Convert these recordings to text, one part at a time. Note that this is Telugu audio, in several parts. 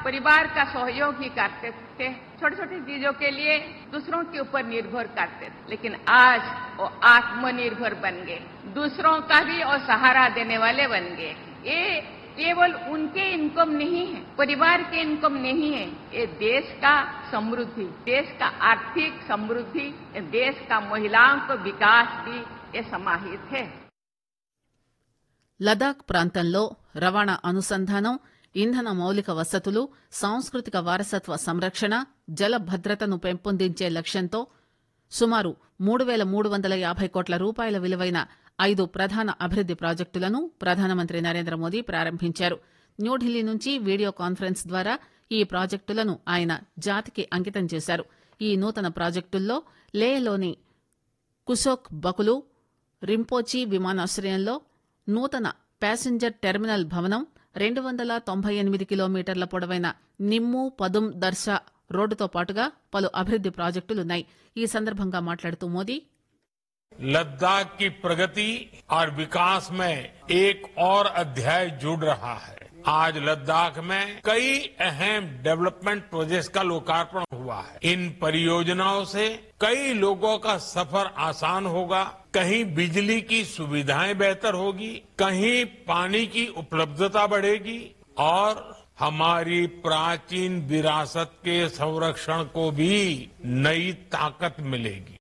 परिवार का सहयोग ही करते थे, छोटी छोटी चीजों के लिए दूसरों के ऊपर निर्भर करते थे, लेकिन आज वो आत्मनिर्भर बन गए, दूसरों का भी और सहारा देने वाले बन गए। ये केवल उनके इनकम नहीं है, परिवार के इनकम नहीं है, ये देश का समृद्धि, देश का आर्थिक समृद्धि, देश का महिलाओं को विकास भी ये समाहित है। లదాఖ్ ప్రాంతంలో రవాణా అనుసంధానం, ఇంధన మౌలిక వసతులు, సాంస్కృతిక వారసత్వ సంరక్షణ, జల భద్రతను పెంపొందించే లక్ష్యంతో సుమారు 3,350 కోట్ల రూపాయల విలువైన 5 ప్రధాన అభివృద్ది ప్రాజెక్టులను ప్రధానమంత్రి నరేంద్ర మోదీ ప్రారంభించారు. న్యూఢిల్లీ నుంచి వీడియో కాన్ఫరెన్స్ ద్వారా ఈ ప్రాజెక్టులను ఆయన జాతికి అంకితం చేశారు. ఈ నూతన ప్రాజెక్టుల్లో లేహ్లోని కుశోక్ బకులు రింపోచి విమానాశ్రయంలో నూతన ప్యాసింజర్ టెర్మినల్ భవనం, 298 కిలోమీటర్ల పొడవైన నిమ్ము పదుం దర్శా రోడ్డుతో పాటుగా పలు అభివృద్ది ప్రాజెక్టులున్నాయి. ఈ సందర్భంగా మాట్లాడుతూ మోదీ लद्दाख की प्रगति और विकास में एक और अध्याय जुड़ रहा है। आज लद्दाख में कई अहम डेवलपमेंट प्रोजेक्ट्स का लोकार्पण हुआ है। इन परियोजनाओं से कई लोगों का सफर आसान होगा, कहीं बिजली की सुविधाएं बेहतर होगी, कहीं पानी की उपलब्धता बढ़ेगी और हमारी प्राचीन विरासत के संरक्षण को भी नई ताकत मिलेगी।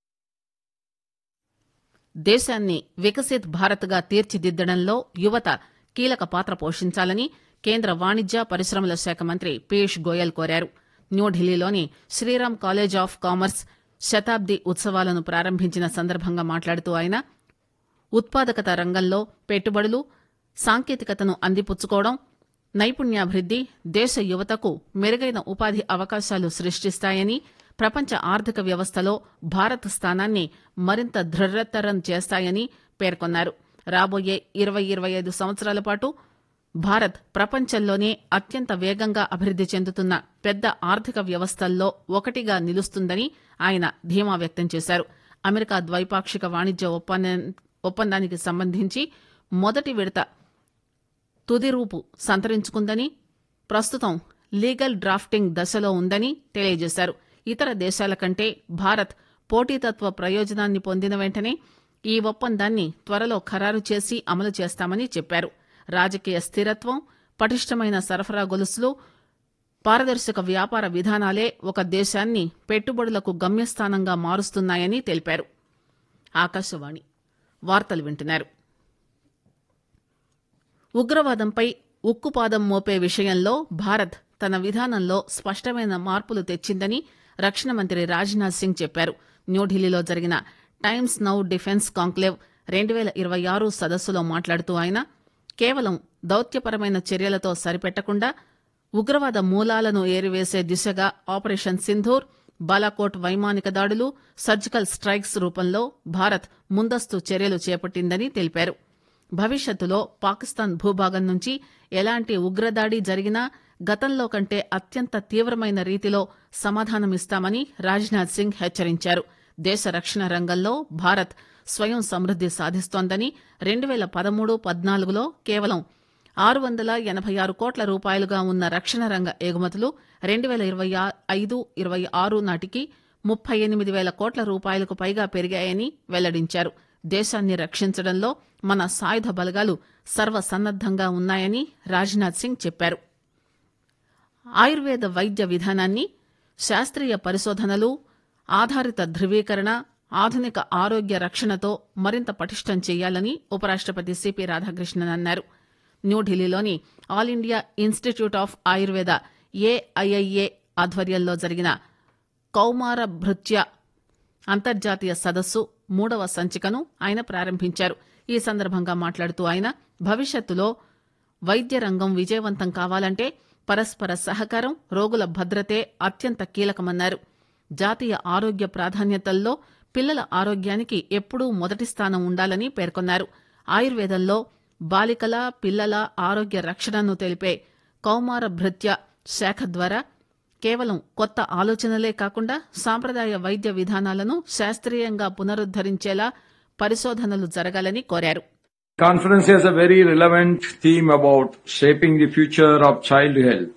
దేశాన్ని వికసిత్ భారత్ గా తీర్చిదిద్దడంలో యువత కీలక పాత్ర పోషించాలని కేంద్ర వాణిజ్య పరిశ్రమల శాఖ మంత్రి పీయూష్ గోయల్ కోరారు. న్యూఢిల్లీలోని శ్రీరామ్ కాలేజ్ ఆఫ్ కామర్స్ శతాబ్ది ఉత్సవాలను ప్రారంభించిన సందర్భంగా మాట్లాడుతూ ఆయన ఉత్పాదకత రంగంలో పెట్టుబడులు, సాంకేతికతను అందిపుచ్చుకోవడం, నైపుణ్యాభివృద్ది దేశ యువతకు మెరుగైన ఉపాధి అవకాశాలు సృష్టిస్తాయని, ప్రపంచ ఆర్థిక వ్యవస్థలో భారత్ స్థానాన్ని మరింత దృఢతరం చేస్తాయని పేర్కొన్నారు. రాబోయే 20-25 సంవత్సరాల పాటు భారత్ ప్రపంచంలోనే అత్యంత వేగంగా అభివృద్ది చెందుతున్న పెద్ద ఆర్థిక వ్యవస్థల్లో ఒకటిగా నిలుస్తుందని ఆయన ధీమా వ్యక్తం చేశారు. అమెరికా ద్వైపాక్షిక వాణిజ్య ఒప్పందానికి సంబంధించి మొదటి విడత తుది రూపు సంతరించుకుందని, ప్రస్తుతం లీగల్ డ్రాఫ్టింగ్ దశలో ఉందని తెలియజేశారు. ఇతర దేశాల కంటే భారత్ పోటీతత్వ ప్రయోజనాన్ని పొందిన వెంటనే ఈ ఒప్పందాన్ని త్వరలో ఖరారు చేసి అమలు చేస్తామని చెప్పారు. రాజకీయ స్థిరత్వం, పటిష్టమైన సరఫరా గొలుసులు, పారదర్శక వ్యాపార విధానాలే ఒక దేశాన్ని పెట్టుబడులకు గమ్యస్థానంగా మారుస్తున్నాయని తెలిపారు. ఆకాశవాణి వార్తలు వింటున్నారు. ఉగ్రవాదంపై ఉక్కుపాదం మోపే విషయంలో భారత్ తన విధానంలో స్పష్టమైన మార్పులు తెచ్చిందని రక్షణ మంత్రి రాజ్నాథ్ సింగ్ చెప్పారు. న్యూఢిల్లీలో జరిగిన టైమ్స్ నౌ డిఫెన్స్ కాంక్లేవ్ 2026 సదస్సులో మాట్లాడుతూ ఆయన కేవలం దౌత్యపరమైన చర్యలతో సరిపెట్టకుండా ఉగ్రవాద మూలాలను ఏరివేసే దిశగా ఆపరేషన్ సింధూర్, బాలాకోట్ వైమానిక దాడులు, సర్జికల్ స్ట్రైక్స్ రూపంలో భారత్ ముందస్తు చర్యలు చేపట్టిందని తెలిపారు. భవిష్యత్తులో పాకిస్తాన్ భూభాగం నుంచి ఎలాంటి ఉగ్రదాడి జరిగినా గతంలో కంటే అత్యంత తీవ్రమైన రీతిలో సమాధానమిస్తామని రాజ్నాథ్ సింగ్ హెచ్చరించారు. దేశ రక్షణ రంగంలో భారత్ స్వయం సమృద్ది సాధిస్తోందని, 2013-14లో కేవలం 686 కోట్ల రూపాయలుగా ఉన్న రక్షణ రంగ ఎగుమతులు 2025-26 నాటికి 38,000 కోట్ల రూపాయలకు పైగా పెరిగాయని వెల్లడించారు. దేశాన్ని రక్షించడంలో మన సాయుధ బలగాలు సర్వసన్నద్దంగా ఉన్నాయని రాజ్నాథ్ సింగ్ చెప్పారు. ఆయుర్వేద వైద్య విధానాన్ని శాస్త్రీయ పరిశోధనలు, ఆధారిత ధృవీకరణ, ఆధునిక ఆరోగ్య రక్షణతో మరింత పటిష్టం చేయాలని ఉపరాష్టపతి సిపి రాధాకృష్ణన్ అన్నారు. న్యూఢిల్లీలోని all India institute of Ayurveda AIIA ఆధ్వర్యంలో జరిగిన కౌమార భృత్య అంతర్జాతీయ సదస్సు 3వ సంచికను ఆయన ప్రారంభించారు. ఈ సందర్భంగా మాట్లాడుతూ ఆయన భవిష్యత్తులో వైద్య రంగం విజయవంతం కావాలంటే పరస్పర సహకారం, రోగుల భద్రతే అత్యంత కీలకమన్నారు. జాతీయ ఆరోగ్య ప్రాధాన్యతల్లో పిల్లల ఆరోగ్యానికి ఎప్పుడూ మొదటి స్థానం ఉండాలని పేర్కొన్నారు. ఆయుర్వేదంలో బాలికల, పిల్లల ఆరోగ్య రక్షణను తెలిపే కౌమార భృత్య శాఖ ద్వారా కేవలం కొత్త ఆలోచనలే కాకుండా సాంప్రదాయ వైద్య విధానాలను శాస్త్రీయంగా పునరుద్దరించేలా పరిశోధనలు జరగాలని కోరారు. Conference has a very relevant theme about shaping the future of child health.